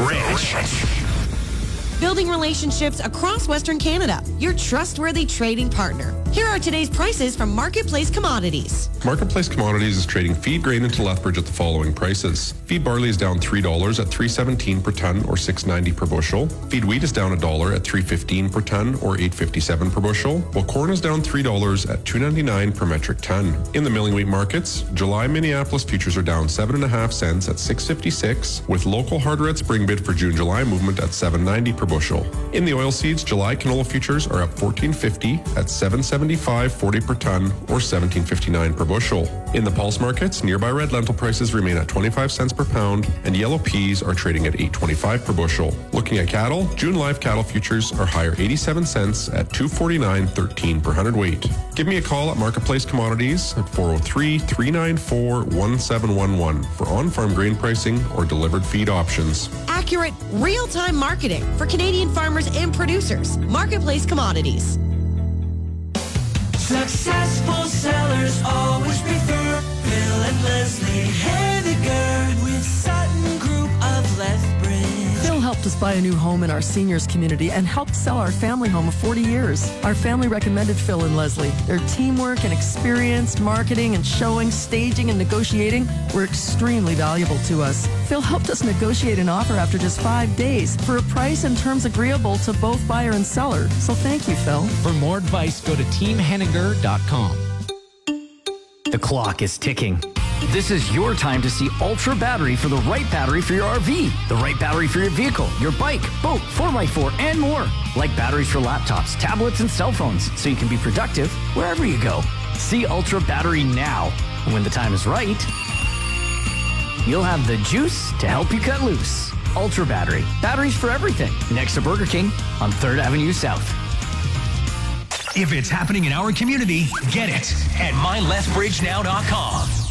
Rich. Building relationships across Western Canada. Your trustworthy trading partner. Here are today's prices from Marketplace Commodities. Marketplace Commodities is trading feed grain into Lethbridge at the following prices. Feed barley is down $3 at $3.17 per ton or $6.90 per bushel. Feed wheat is down $1 at $3.15 per ton or $8.57 per bushel, while corn is down $3 at $2.99 per metric ton. In the milling wheat markets, July Minneapolis futures are down 7.5 cents at $6.56, with local hard red spring bid for June-July movement at $7.90 per bushel. In the oilseeds, July canola futures are up $14.50 at $7.75.40 per ton or $17.59 per bushel. In the pulse markets, nearby red lentil prices remain at 25 cents per pound, and yellow peas are trading at $8.25 per bushel. Looking at cattle, June live cattle futures are higher 87 cents at $249.13 per hundredweight. Give me a call at Marketplace Commodities at 403-394-1711 for on-farm grain pricing or delivered feed options. Accurate, real-time marketing for Canadian farmers and producers. Marketplace Commodities. Successful sellers always prefer Bill and Leslie Henniger with Sutton Group of Lethbridge. Bill helped us buy a new home in our seniors community and helped sell our family home of 40 years. Our family recommended Phil and Leslie. Their teamwork and experience, marketing and showing, staging and negotiating were extremely valuable to us. Phil helped us negotiate an offer after just 5 days for a price and terms agreeable to both buyer and seller. So thank you, Phil. For more advice, go to teamhenninger.com. The clock is ticking. This is your time to see Ultra Battery for the right battery for your RV, the right battery for your vehicle, your bike, boat, 4x4, and more. Like batteries for laptops, tablets, and cell phones, so you can be productive wherever you go. See Ultra Battery now. And when the time is right, you'll have the juice to help you cut loose. Ultra Battery. Batteries for everything. Next to Burger King on 3rd Avenue South. If it's happening in our community, get it at mylethbridgenow.com.